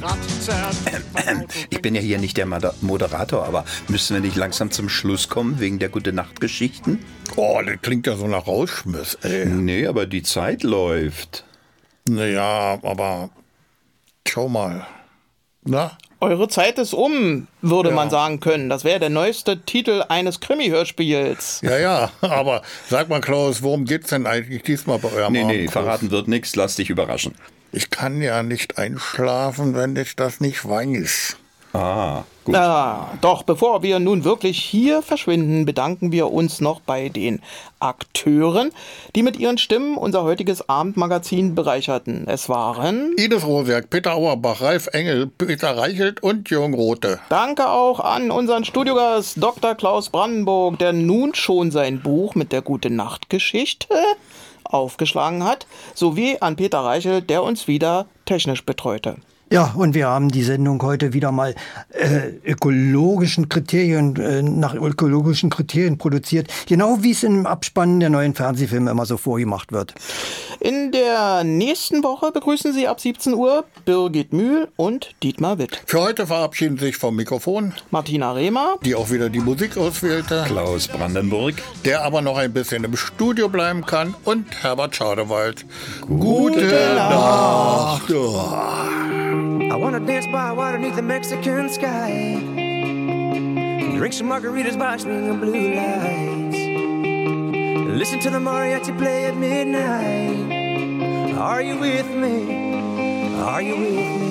Ich bin ja hier nicht der Moderator, aber müssen wir nicht langsam zum Schluss kommen wegen der Gute-Nacht-Geschichten? Oh, das klingt ja so nach Rausschmiss, ey. Nee, aber die Zeit läuft. Naja, aber schau mal. Na? Eure Zeit ist um, würde man sagen können. Das wäre der neueste Titel eines Krimi-Hörspiels. Ja, aber sag mal, Klaus, worum geht's denn eigentlich diesmal bei eurem Nee, Abendkurs? verraten wird nichts, lass dich überraschen. Ich kann ja nicht einschlafen, wenn ich das nicht weiß. Ah, gut. Doch, bevor wir nun wirklich hier verschwinden, bedanken wir uns noch bei den Akteuren, die mit ihren Stimmen unser heutiges Abendmagazin bereicherten. Es waren Ines Rosiak, Peter Auerbach, Ralf Engel, Peter Reichelt und Jürgen Rothe. Danke auch an unseren Studiogast Dr. Klaus Brandenburg, der nun schon sein Buch mit der Gute-Nacht-Geschichte aufgeschlagen hat, sowie an Peter Reichelt, der uns wieder technisch betreute. Ja, und wir haben die Sendung heute wieder mal nach ökologischen Kriterien produziert. Genau wie es im Abspann der neuen Fernsehfilme immer so vorgemacht wird. In der nächsten Woche begrüßen Sie ab 17 Uhr Birgit Mühl und Dietmar Witt. Für heute verabschieden sich vom Mikrofon Martina Rehmer, die auch wieder die Musik auswählte, Klaus Brandenburg, der aber noch ein bisschen im Studio bleiben kann, und Herbert Schadewald. Gute Nacht. I wanna dance by water beneath the Mexican sky. Drink some margaritas by swinging blue lights. Listen to the mariachi play at midnight. Are you with me? Are you with me?